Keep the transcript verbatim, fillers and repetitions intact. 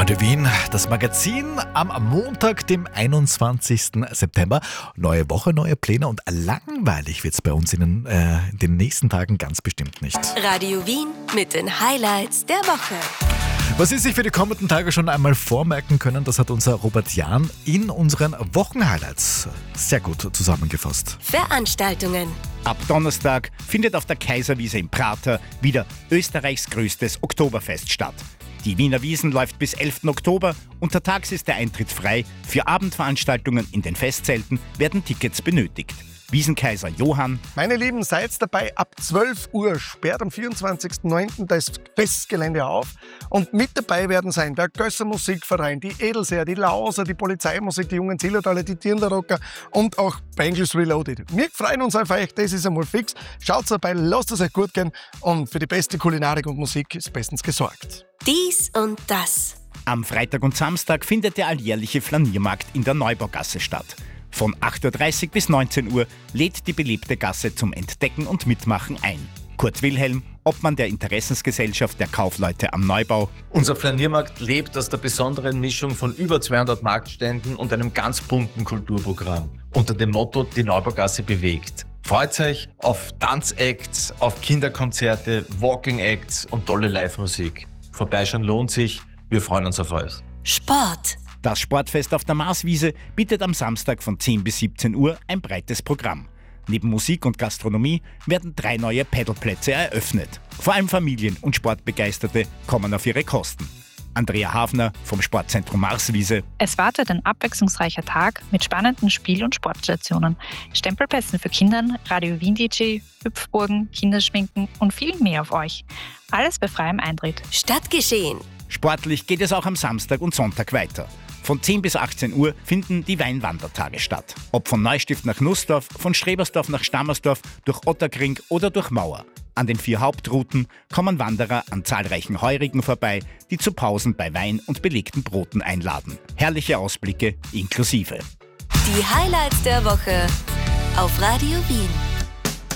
Radio Wien, das Magazin am Montag, dem einundzwanzigsten September. Neue Woche, neue Pläne und langweilig wird es bei uns in den, äh, in den nächsten Tagen ganz bestimmt nicht. Radio Wien mit den Highlights der Woche. Was Sie sich für die kommenden Tage schon einmal vormerken können, das hat unser Robert Jahn in unseren Wochenhighlights sehr gut zusammengefasst. Veranstaltungen. Ab Donnerstag findet auf der Kaiserwiese im Prater wieder Österreichs größtes Oktoberfest statt. Die Wiener Wiesn läuft bis elften Oktober. Untertags ist der Eintritt frei. Für Abendveranstaltungen in den Festzelten werden Tickets benötigt. Wiesenkaiser Johann. Meine Lieben, seid dabei. Ab zwölf Uhr sperrt am vierundzwanzigsten neunten das Festgelände auf. Und mit dabei werden sein der Gösser Musikverein, die Edelseer, die Lauser, die Polizeimusik, die Jungen Zillertaler, die Dirndl-Rocker und auch Bangles Reloaded. Wir freuen uns auf euch, das ist einmal fix. Schaut dabei, lasst es euch gut gehen und für die beste Kulinarik und Musik ist bestens gesorgt. Dies und das. Am Freitag und Samstag findet der alljährliche Flaniermarkt in der Neubaugasse statt. Von acht Uhr dreißig bis neunzehn Uhr lädt die belebte Gasse zum Entdecken und Mitmachen ein. Kurt Wilhelm, Obmann der Interessensgesellschaft der Kaufleute am Neubau. Unser Flaniermarkt lebt aus der besonderen Mischung von über zweihundert Marktständen und einem ganz bunten Kulturprogramm. Unter dem Motto Die Neubaugasse bewegt. Freut euch auf Tanzacts, auf Kinderkonzerte, Walking Acts und tolle Live-Musik. Vorbeischauen lohnt sich, wir freuen uns auf euch. Sport. Das Sportfest auf der Marswiese bietet am Samstag von zehn bis siebzehn Uhr ein breites Programm. Neben Musik und Gastronomie werden drei neue Paddleplätze eröffnet. Vor allem Familien und Sportbegeisterte kommen auf ihre Kosten. Andrea Hafner vom Sportzentrum Marswiese. Es wartet ein abwechslungsreicher Tag mit spannenden Spiel- und Sportstationen, Stempelpässen für Kinder, Radio Wien D J, Hüpfburgen, Kinderschminken und viel mehr auf euch. Alles bei freiem Eintritt. Stadtgeschehen. Sportlich geht es auch am Samstag und Sonntag weiter. Von zehn bis achtzehn Uhr finden die Weinwandertage statt. Ob von Neustift nach Nussdorf, von Strebersdorf nach Stammersdorf, durch Otterkring oder durch Mauer. An den vier Hauptrouten kommen Wanderer an zahlreichen Heurigen vorbei, die zu Pausen bei Wein und belegten Broten einladen. Herrliche Ausblicke inklusive. Die Highlights der Woche auf Radio Wien.